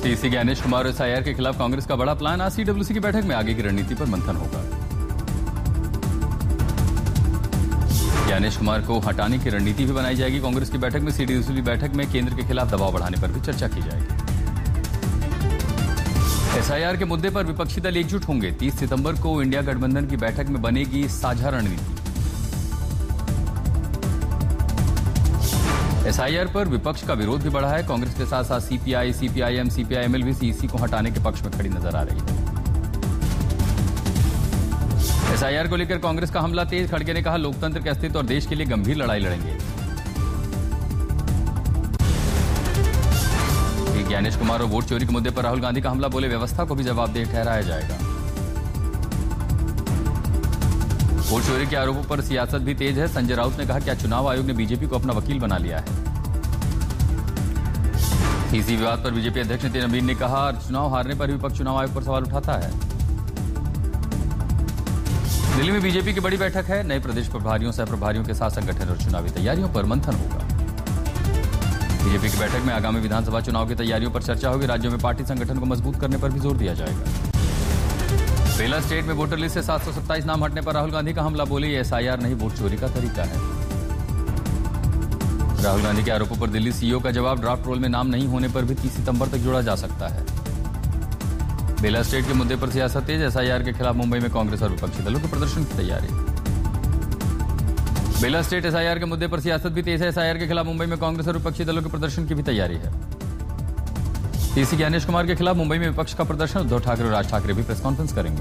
TC Gyanesh Kumar और SIR के खिलाफ कांग्रेस का बड़ा प्लान। आज सीडब्ल्यूसी की बैठक में आगे की रणनीति पर मंथन होगा। ज्ञानेश कुमार को हटाने की रणनीति भी बनाई जाएगी। कांग्रेस की बैठक में सीडब्ल्यूसी बैठक में केंद्र के खिलाफ दबाव बढ़ाने पर भी चर्चा की जाएगी। एसआईआर के मुद्दे पर विपक्षी दल एकजुट होंगे। 30 सितंबर को इंडिया गठबंधन की बैठक में बनेगी साझा रणनीति। एसआईआर पर विपक्ष का विरोध भी बढ़ा है। कांग्रेस के साथ साथ सीपीआई, सीपीआईएम, सीपीआईएमएल भी सीईसी को हटाने के पक्ष में खड़ी नजर आ रही है। एसआईआर को लेकर कांग्रेस का हमला तेज। खड़गे ने कहा, लोकतंत्र के अस्तित्व और देश के लिए गंभीर लड़ाई लड़ेंगे। ज्ञानेश कुमार और वोट चोरी के मुद्दे पर राहुल गांधी का हमला। बोले, व्यवस्था को भी जवाबदेह ठहराया जाएगा। वोट चोरी के आरोपों पर सियासत भी तेज है। संजय राउत ने कहा, क्या चुनाव आयोग ने बीजेपी को अपना वकील बना लिया है। इसी विवाद पर बीजेपी अध्यक्ष नितिन नवीन ने कहा, चुनाव हारने पर विपक्ष चुनाव आयोग पर सवाल उठाता है। दिल्ली में बीजेपी की बड़ी बैठक है। नए प्रदेश प्रभारियों, सह प्रभारियों के साथ संगठन और चुनावी तैयारियों पर मंथन होगा। बीजेपी की बैठक में आगामी विधानसभा चुनाव की तैयारियों पर चर्चा होगी। राज्यों में पार्टी संगठन को मजबूत करने पर भी जोर दिया जाएगा। बेला स्टेट में वोटर लिस्ट से 727 नाम हटने पर राहुल गांधी का हमला। बोले, ये एसआईआर नहीं, वोट चोरी का तरीका है। राहुल गांधी के आरोपों पर दिल्ली सीईओ का जवाब। ड्राफ्ट रोल में नाम नहीं होने पर भी 30 सितंबर तक जोड़ा जा सकता है। बेला स्टेट के मुद्दे पर सियासत तेज। एसआईआर के खिलाफ मुंबई में कांग्रेस और विपक्षी दलों के प्रदर्शन की तैयारी। बेला स्टेट एसआईआर के मुद्दे पर सियासत भी तेज है। एसआईआर के खिलाफ मुंबई में कांग्रेस और विपक्षी दलों के प्रदर्शन की भी तैयारी है। टीसी ज्ञानेश कुमार के खिलाफ मुंबई में विपक्ष का प्रदर्शन। उद्धव ठाकरे और राज ठाकरे भी प्रेस कॉन्फ्रेंस करेंगे।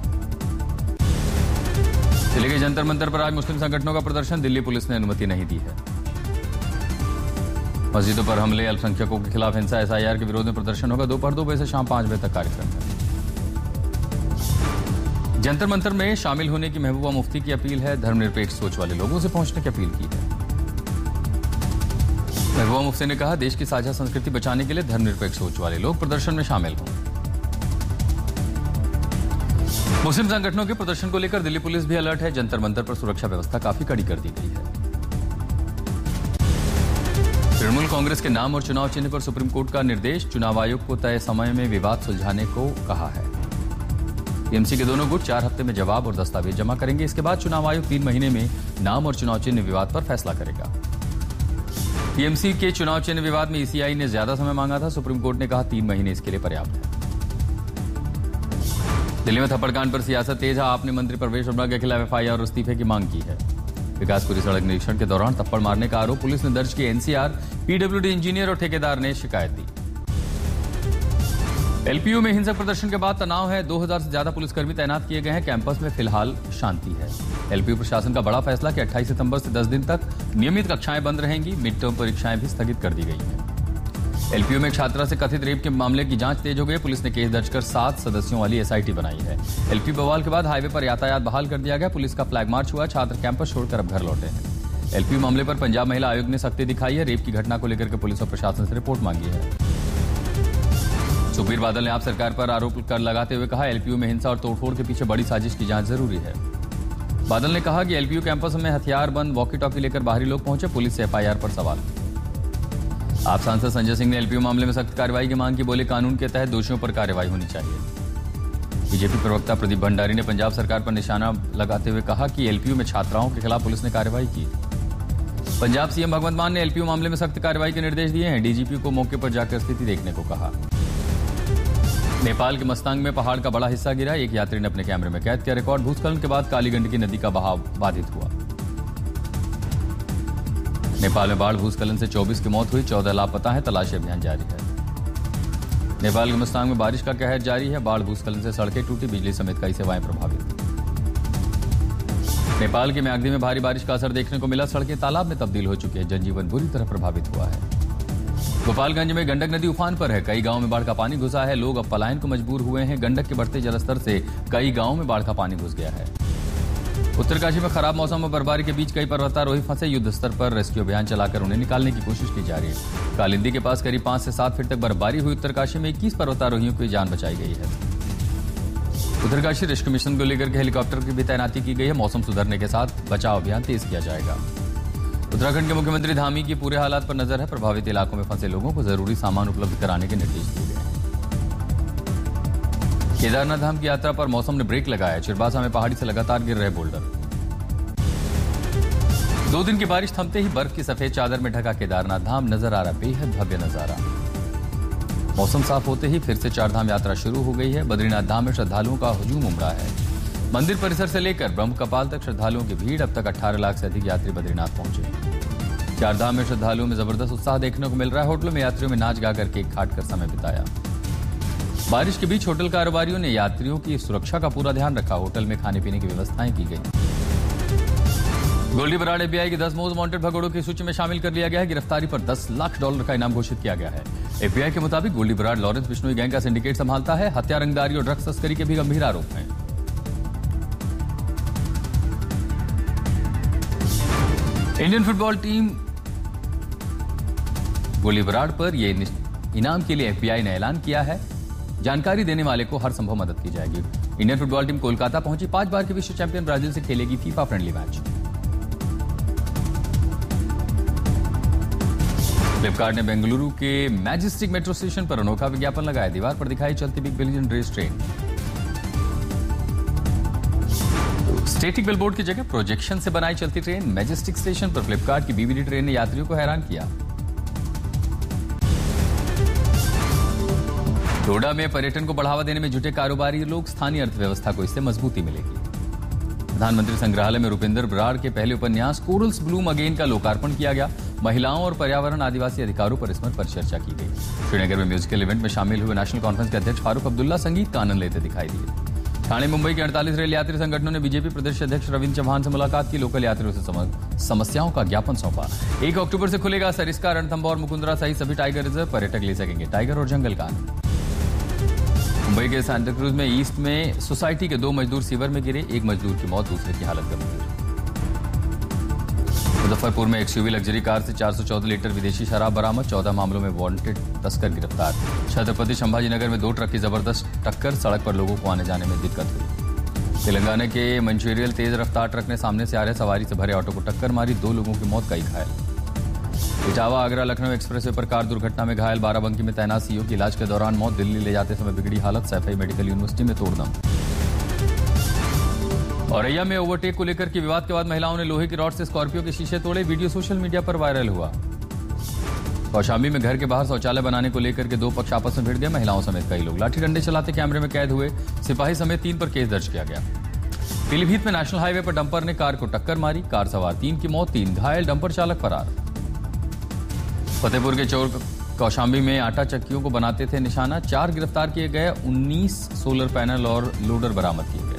दिल्ली के जंतर मंतर पर आज मुस्लिम संगठनों का प्रदर्शन। दिल्ली पुलिस ने अनुमति नहीं दी है। मस्जिदों पर हमले, अल्पसंख्यकों के खिलाफ हिंसा, एसआईआर के विरोध में प्रदर्शन होगा। दोपहर 2 बजे से शाम 5 बजे तक कार्यक्रम है। जंतर मंतर में शामिल होने की महबूबा मुफ्ती की अपील है। धर्मनिरपेक्ष सोच वाले लोगों से पहुंचने की अपील की है। महबूबा मुफ्ती ने कहा, देश की साझा संस्कृति बचाने के लिए धर्मनिरपेक्ष सोच वाले लोग प्रदर्शन में शामिल हों। मुस्लिम संगठनों के प्रदर्शन को लेकर दिल्ली पुलिस भी अलर्ट है। जंतर मंतर पर सुरक्षा व्यवस्था काफी कड़ी कर दी गई है। तृणमूल कांग्रेस के नाम और चुनाव चिन्ह पर सुप्रीम कोर्ट का निर्देश। चुनाव आयोग को तय समय में विवाद सुलझाने को कहा है। टीएमसी के दोनों गुट 4 हफ्ते में जवाब और दस्तावेज जमा करेंगे। इसके बाद चुनाव आयोग 3 महीने में नाम और चुनाव चिन्ह विवाद पर फैसला करेगा। टीएमसी के चुनाव चिन्ह विवाद में ईसीआई ने ज्यादा समय मांगा था। सुप्रीम कोर्ट ने कहा 3 महीने इसके लिए पर्याप्त है। दिल्ली में थप्पड़कांड पर सियासत तेज है। आपने मंत्री प्रवेश वर्मा के खिलाफ एफआईआर और इस्तीफे की मांग की है। विकासपुरी सड़क निरीक्षण के दौरान थप्पड़ मारने का आरोप पुलिस ने दर्ज किया। एनसीआर, पीडब्ल्यूडी इंजीनियर और ठेकेदार ने शिकायत दी। एलपीयू में हिंसक प्रदर्शन के बाद तनाव है। 2000 से ज्यादा पुलिसकर्मी तैनात किए गए हैं। कैंपस में फिलहाल शांति है। एलपीयू प्रशासन का बड़ा फैसला कि 28 सितंबर से 10 दिन तक नियमित कक्षाएं बंद रहेंगी। मिड टर्म परीक्षाएं भी स्थगित कर दी गई हैं। एलपीयू में एक छात्रा से कथित रेप के मामले की जांच तेज हो गई। पुलिस ने केस दर्ज कर 7 सदस्यों वाली एसआईटी बनाई है। एलपीयू बवाल के बाद हाईवे पर यातायात बहाल कर दिया गया। पुलिस का फ्लैग मार्च हुआ। छात्र कैंपस छोड़कर अब घर लौटे हैं। एलपीयू मामले पर पंजाब महिला आयोग ने सख्ती दिखाई है। रेप की घटना को लेकर के पुलिस और प्रशासन से रिपोर्ट मांगी है। सुखबीर बादल ने आप सरकार पर आरोप कर लगाते हुए कहा, एलपीयू में हिंसा और तोड़फोड़ के पीछे बड़ी साजिश की जांच जरूरी है। बादल ने कहा कि एलपीयू कैंपस में हथियार बंद वॉकी टॉकी लेकर बाहरी लोग पहुंचे। पुलिस से एफआईआर पर सवाल। आप सांसद संजय सिंह ने एलपीयू मामले में सख्त कार्रवाई की मांग की। बोले, कानून के तहत दोषियों पर कार्रवाई होनी चाहिए। बीजेपी प्रवक्ता प्रदीप भंडारी ने पंजाब सरकार पर निशाना लगाते हुए कहा कि एलपीयू में छात्राओं के खिलाफ पुलिस ने कार्रवाई की। पंजाब सीएम भगवंत मान ने एलपीयू मामले में सख्त कार्रवाई के निर्देश दिए हैं। डीजीपी को मौके पर जाकर स्थिति देखने को कहा। नेपाल के मस्तांग में पहाड़ का बड़ा हिस्सा गिरा। एक यात्री ने अपने कैमरे में कैद किया रिकॉर्ड। भूस्खलन के बाद काली गंडकी नदी का बहाव बाधित हुआ। नेपाल में बाढ़ भूस्खलन से 24 की मौत हुई। 14 लापता हैं। तलाशी अभियान जारी है। नेपाल के मस्तांग में बारिश का कहर जारी है। बाढ़ भूस्खलन से सड़कें टूटी। बिजली समेत कई सेवाएं प्रभावित। नेपाल के म्याग्दी में भारी बारिश का असर देखने को मिला। सड़कें तालाब में तब्दील हो चुकी है। जनजीवन बुरी तरह प्रभावित हुआ है। गोपालगंज में गंडक नदी उफान पर है। कई गांवों में बाढ़ का पानी घुसा है। लोग अब पलायन को मजबूर हुए हैं। गंडक के बढ़ते जलस्तर से कई गांवों में बाढ़ का पानी घुस गया है। उत्तरकाशी में खराब मौसम और बर्फबारी के बीच कई पर्वतारोही फंसे। युद्ध स्तर पर रेस्क्यू अभियान चलाकर उन्हें निकालने की कोशिश की जा रही है। कालिंदी के पास करीब 5 से 7 फीट तक बर्फबारी हुई। उत्तरकाशी में 21 पर्वतारोहियों की जान बचाई गई है। उत्तरकाशी रेस्क्यू मिशन को लेकर के हेलीकॉप्टर की भी तैनाती की गई है। मौसम सुधरने के साथ बचाव अभियान तेज किया जाएगा। उत्तराखंड के मुख्यमंत्री धामी की पूरे हालात पर नजर है। प्रभावित इलाकों में फंसे लोगों को जरूरी सामान उपलब्ध कराने के निर्देश दिए गए हैं। केदारनाथ धाम की यात्रा पर मौसम ने ब्रेक लगाया। चिरबासा में पहाड़ी से लगातार गिर रहे बोल्डर। 2 दिन की बारिश थमते ही बर्फ की सफेद चादर में ढका केदारनाथ धाम नजर आ रहा बेहद भव्य नजारा। मौसम साफ होते ही फिर से 4 धाम यात्रा शुरू हो गई है। बद्रीनाथ धाम में श्रद्धालुओं का हुजूम उमड़ा है। मंदिर परिसर से लेकर ब्रह्म कपाल तक श्रद्धालुओं की भीड़। अब तक 18 लाख से अधिक यात्री बद्रीनाथ पहुंचे। 4 धाम में श्रद्धालुओं में जबरदस्त उत्साह देखने को मिल रहा है। होटलों में यात्रियों में नाच गाकर केक काटकर समय बिताया। बारिश के बीच होटल कारोबारियों ने यात्रियों की सुरक्षा का पूरा ध्यान रखा। होटल में खाने पीने की व्यवस्थाएं की गई। गोल्डी बराड़ एफबीआई के 10 मोस्ट वांटेड भगोड़ों की सूची में शामिल कर लिया गया है। गिरफ्तारी पर $10 लाख का इनाम घोषित किया गया है। एफबीआई के मुताबिक गोल्डी बराड़ लॉरेंस बिश्नोई गैंग का सिंडिकेट संभालता है। हत्या, रंगदारी और ड्रग्स तस्करी के भी गंभीर आरोप हैं। Indian football team Goldy Brar पर यह इनाम के लिए एफबीआई ने ऐलान किया है। जानकारी देने वाले को हर संभव मदद की जाएगी। इंडियन फुटबॉल टीम कोलकाता पहुंची। 5 बार के विश्व चैंपियन ब्राजील से खेलेगी फीफा फ्रेंडली मैच। फ्लिपकार्ट ने बेंगलुरु के मैजेस्टिक मेट्रो स्टेशन पर अनोखा विज्ञापन लगाया। दीवार पर दिखाई चलती big billion race train. Static billboard की जगह प्रोजेक्शन से बनाई चलती ट्रेन। मैजेस्टिक स्टेशन पर फ्लिपकार्ट की बीबीडी ट्रेन ने यात्रियों को हैरान किया। डोडा में पर्यटन को बढ़ावा देने में जुटे कारोबारी लोग। स्थानीय अर्थव्यवस्था को इससे मजबूती मिलेगी। प्रधानमंत्री संग्रहालय में रुपिंदर बराड़ के पहले उपन्यास कोरल्स ब्लूम अगेन का लोकार्पण किया गया। महिलाओं और पर्यावरण आदिवासी अधिकारों पर इसमें परिचर्चा की गई। श्रीनगर में म्यूजिकल इवेंट में शामिल हुए नेशनल कॉन्फ्रेंस के अध्यक्ष फारूक अब्दुल्ला संगीत का आनंद लेते दिखाई दिए। ठाणे मुंबई के 48 रेल यात्री संगठनों ने बीजेपी प्रदेश अध्यक्ष रविंद्र चौहान से मुलाकात की। लोकल यात्रियों से समस्याओं का ज्ञापन सौंपा। 1 अक्टूबर से खुलेगा सरिस्का, रणथंभौर और मुकुंदरा सहित सभी टाइगर रिजर्व। पर्यटक ले सकेंगे टाइगर और जंगल का आनंद। मुंबई के सांता क्रूज में ईस्ट में सोसाइटी के 2 मजदूर सीवर में गिरे। 1 मजदूर की मौत, दूसरे की हालत गंभीर। मुजफ्फरपुर में एक्सयूवी लग्जरी कार से 414 लीटर विदेशी शराब बरामद। 14 मामलों में वांटेड तस्कर गिरफ्तार। छत्रपति संभाजीनगर में 2 ट्रक की जबरदस्त टक्कर। सड़क पर लोगों को आने जाने में दिक्कत हुई। तेलंगाना के मंचेरियल तेज रफ्तार ट्रक ने सामने से आ रहे सवारी से भरे ऑटो को टक्कर मारी। 2 लोगों की मौत, कई घायल। इटावा आगरा लखनऊ एक्सप्रेसवे पर कार दुर्घटना में घायल। बाराबंकी में तैनात सीओ की इलाज के दौरान मौत। दिल्ली ले जाते समय बिगड़ी हालत। सैफई मेडिकल यूनिवर्सिटी में तोड़दम। औरैया में ओवरटेक को लेकर के विवाद के बाद महिलाओं ने लोहे की रॉड से स्कॉर्पियो के शीशे तोड़े। वीडियो सोशल मीडिया पर वायरल हुआ। कौशाम्बी में घर के बाहर शौचालय बनाने को लेकर के 2 पक्ष आपस में भिड़ गए। महिलाओं समेत कई लोग लाठी डंडे चलाते कैमरे में कैद हुए। सिपाही समेत 3 पर केस दर्ज किया गया। पीलीभीत में नेशनल हाईवे पर डंपर ने कार को टक्कर मारी। कार सवार 3 की मौत, 3 घायल। डंपर चालक फरार। फतेहपुर के चोर कौशाम्बी में आटा चक्कियों को बनाते थे निशाना। 4 गिरफ्तार किए गए। 19 सोलर पैनल और लोडर बरामद किए गए।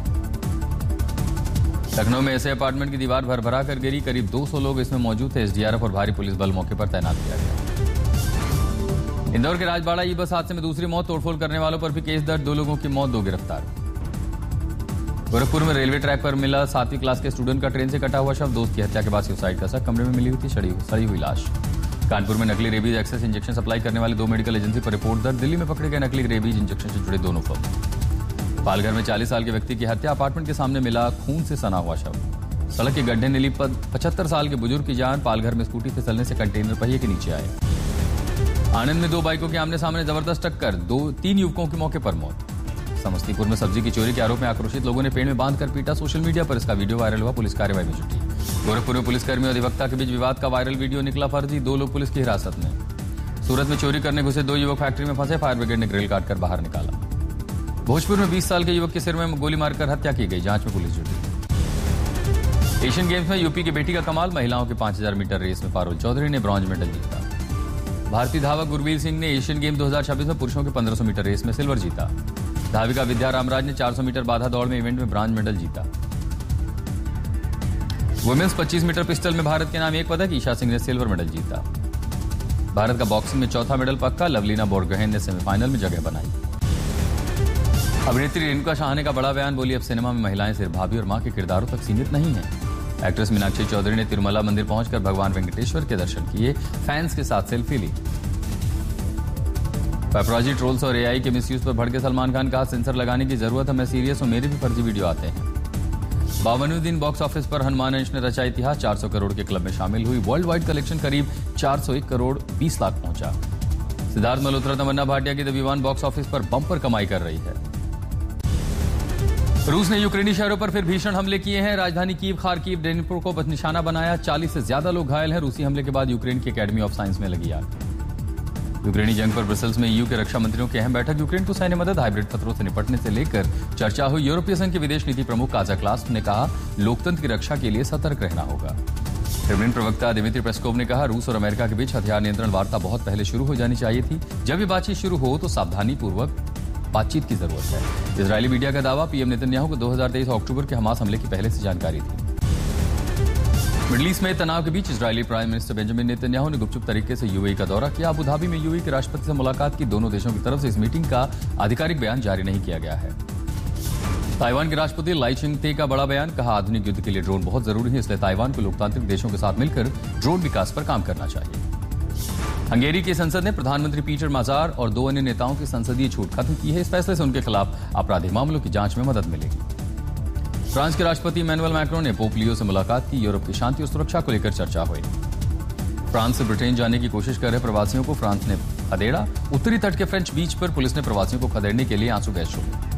लखनऊ में ऐसे अपार्टमेंट की दीवार भरभरा कर गिरी। करीब 200 लोग इसमें मौजूद थे। एसडीआरएफ और भारी पुलिस बल मौके पर तैनात किया गया। इंदौर के राजबाड़ा ई बस हादसे में दूसरी मौत। तोड़फोड़ करने वालों पर भी केस दर्ज। 2 लोगों की मौत, 2 गिरफ्तार। गोरखपुर में रेलवे ट्रैक पर मिला 7वीं क्लास के स्टूडेंट का ट्रेन से कटा हुआ शव। दोस्त की हत्या के बाद सुसाइड का शक। कमरे में मिली हुई थी सड़ी हुई लाश। कानपुर में नकली रेबीज एक्सेस इंजेक्शन सप्लाई करने वाले 2 मेडिकल एजेंसी पर रिपोर्ट दर्ज। दिल्ली में पकड़े गए नकली रेबीज इंजेक्शन से जुड़े दोनों फर्म। पालघर में 40 साल के व्यक्ति की हत्या। अपार्टमेंट के सामने मिला खून से सना हुआ शव। सड़क के गड्ढे ने ली 75 साल के बुजुर्ग की जान। पालघर में स्कूटी फिसलने से कंटेनर पहिए के नीचे आए। आनंद में 2 बाइकों के आमने सामने जबरदस्त टक्कर। 3 युवकों की मौके पर मौत। समस्तीपुर में सब्जी की चोरी के आरोप में आक्रोशित लोगों ने पेड़ में बांधकर पीटा। सोशल मीडिया पर इसका वीडियो वायरल हुआ। पुलिस कार्रवाई में जुटी। गोरखपुर में पुलिसकर्मी और अधिवक्ता के बीच विवाद का वायरल वीडियो निकला फर्जी। 2 लोग पुलिस की हिरासत में। सूरत में चोरी करने घुसे 2 युवक फैक्ट्री में फंसे। फायर ब्रिगेड ने ग्रिल काटकर बाहर निकाला। भोजपुर में 20 साल के युवक के सिर में गोली मारकर हत्या की गई। जांच में पुलिस जुटी। एशियन गेम्स में यूपी की बेटी का कमाल। महिलाओं के 5000 मीटर रेस में पारुल चौधरी ने ब्रॉन्ज मेडल जीता। भारतीय धावक गुरबीर सिंह ने एशियन गेम 2026 में पुरुषों के 1500 मीटर रेस में सिल्वर जीता। धाविका विद्या रामराज ने 400 मीटर बाधा दौड़ में इवेंट में ब्रॉन्ज मेडल जीता। वुमेन्स 25 मीटर पिस्टल में भारत के नाम 1 पदक। ईशा सिंह ने सिल्वर मेडल जीता। भारत का बॉक्सिंग में 4था मेडल पक्का। लवलीना बोरगोहेन ने सेमीफाइनल में जगह बनाई। अभिनेत्री रेणुका शाह का बड़ा बयान। बोली, अब सिनेमा में महिलाएं सिर्फ भाभी और मां के किरदारों तक सीमित नहीं है। एक्ट्रेस मीनाक्षी चौधरी ने तिरुमला मंदिर पहुंचकर भगवान वेंकटेश्वर के दर्शन किए। फैंस के साथ सेल्फी ली। पैपराजी ट्रोल्स और एआई के मिसयूज पर भड़के सलमान खान कहा, सेंसर लगाने की जरूरत है, मैं सीरियस हूं, मेरे भी फर्जी वीडियो आते हैं। 52वें दिन बॉक्स ऑफिस पर हनुमान अंश ने रचा इतिहास। 400 करोड़ के क्लब में शामिल हुई। वर्ल्ड वाइड कलेक्शन करीब 401 करोड़ 20 लाख पहुंचा। सिद्धार्थ मल्होत्रा तमन्ना भाटिया की द विवान बॉक्स ऑफिस पर बम्पर कमाई कर रही है। रूस ने यूक्रेनी शहरों पर फिर भीषण हमले किए हैं। राजधानी कीव, खार्किव, डेनिप्रो को निशाना बनाया। 40 से ज्यादा लोग घायल हैं। रूसी हमले के बाद यूक्रेन की एकेडमी ऑफ साइंस में लगी आग। यूक्रेनी जंग पर ब्रसेल्स में ईयू के रक्षा मंत्रियों की अहम बैठक। यूक्रेन को सैन्य मदद, हाइब्रिड खतरों से निपटने से लेकर चर्चा हुई। यूरोपीय संघ के विदेश नीति प्रमुख काजा क्लास ने कहा, लोकतंत्र की रक्षा के लिए सतर्क रहना होगा। क्रेमलिन प्रवक्ता दिमित्री पेस्कोव ने कहा, रूस और अमेरिका के बीच हथियार नियंत्रण वार्ता बहुत पहले शुरू हो जानी चाहिए थी। जब ये बातचीत शुरू हो तो सावधानी पूर्वक बातचीत की जरूरत है। इजरायली मीडिया का दावा, पीएम नेतन्याहू को 2023 अक्टूबर के हमास हमले की पहले से जानकारी थी। मिडल ईस्ट में तनाव के बीच Israeli prime minister Benjamin Netanyahu ने गुपचुप तरीके से यूएई का दौरा किया। अबू धाबी में यूएई के राष्ट्रपति से मुलाकात की। दोनों देशों की तरफ से इस मीटिंग का आधिकारिक बयान जारी नहीं किया गया है। ताइवान के राष्ट्रपति लाई चिंग-ते का बड़ा बयान, कहा, आधुनिक युद्ध के लिए ड्रोन बहुत जरूरी है, इसलिए ताइवान को लोकतांत्रिक देशों के साथ मिलकर ड्रोन विकास पर काम करना चाहिए। हंगेरी की संसद ने प्रधानमंत्री पीटर माजार और 2 अन्य नेताओं की संसदीय छूट खत्म की है। इस फैसले से उनके खिलाफ आपराधिक मामलों की जांच में मदद मिलेगी। फ्रांस के राष्ट्रपति इमैनुअल मैक्रों ने पोप लियो से मुलाकात की। यूरोप की शांति और सुरक्षा को लेकर चर्चा हुई। फ्रांस से ब्रिटेन जाने की कोशिश कर रहे प्रवासियों को फ्रांस ने खदेड़ा। उत्तरी तट के फ्रेंच बीच पर पुलिस ने प्रवासियों को खदेड़ने के लिए आंसू गैस छोड़ी।